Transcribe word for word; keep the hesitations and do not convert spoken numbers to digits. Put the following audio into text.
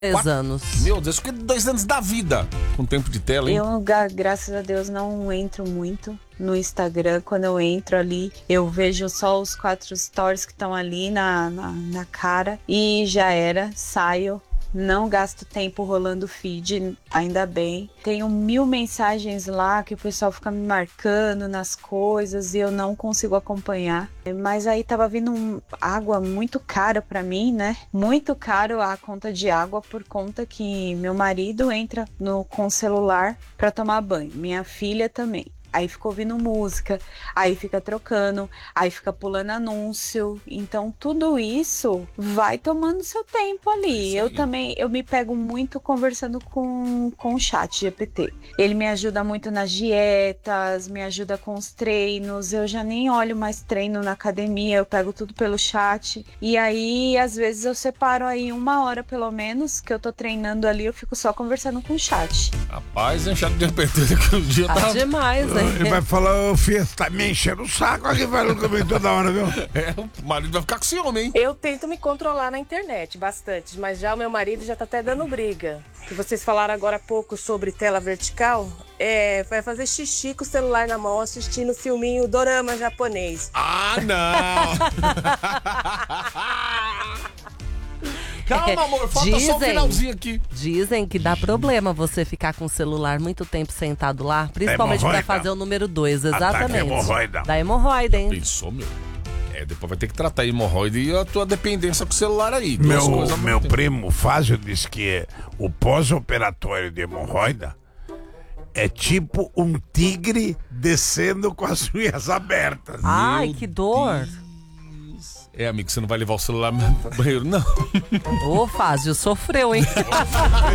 Três Quatro... anos. Meu Deus, eu fiquei dois anos da vida com tempo de tela, hein? Eu, gra- graças a Deus, não entro muito no Instagram. Quando eu entro ali, eu vejo só os quatro stories que estão ali na, na, na cara e já era, saio. Não gasto tempo rolando feed, ainda bem. Tenho mil mensagens lá que o pessoal fica me marcando nas coisas e eu não consigo acompanhar. Mas aí tava vindo um, água muito cara pra mim, né? Muito caro a conta de água por conta que meu marido entra no, com o celular pra tomar banho. Minha filha também. Aí fica ouvindo música, aí fica trocando, aí fica pulando anúncio. Então tudo isso vai tomando seu tempo ali. Eu também, eu me pego muito conversando com, com o chat G P T. Ele me ajuda muito nas dietas, me ajuda com os treinos. Eu já nem olho mais treino na academia, eu pego tudo pelo chat. E aí, às vezes, eu separo aí uma hora pelo menos, que eu tô treinando ali, eu fico só conversando com o chat. Rapaz, hein, chat de G P T que o dia Tá tá... demais, né? Ele vai falar, ô filho, você tá me enchendo o saco aqui, falando comigo toda hora, viu? É, o marido vai ficar com ciúme, hein? Eu tento me controlar na internet bastante, mas já o meu marido já tá até dando briga. Que vocês falaram agora há pouco sobre tela vertical. É, vai fazer xixi com o celular na mão, assistindo o filminho dorama japonês. Ah, não! Calma, amor, falta só o finalzinho aqui. Dizem que dá problema você ficar com o celular muito tempo sentado lá, principalmente pra hemorroida. fazer o número dois, Ataque exatamente. hemorroida. Da hemorroida, hein? Pensou, meu? É, depois vai ter que tratar a hemorroida e a tua dependência com o celular aí. Duas Meu, coisas ao meu mesmo tempo. primo Fázio disse que o pós-operatório de hemorroida é tipo um tigre descendo com as unhas abertas. Ai, Meu que dor. É, amigo, você não vai levar o celular no banheiro, não. Ô, Fázio, sofreu, hein?